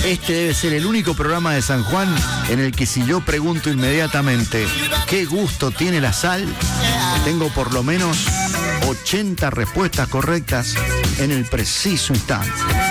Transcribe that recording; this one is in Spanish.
Este debe ser el único programa de San Juan en el que si yo pregunto inmediatamente ¿qué gusto tiene la sal?, tengo por lo menos 80 respuestas correctas en el preciso instante.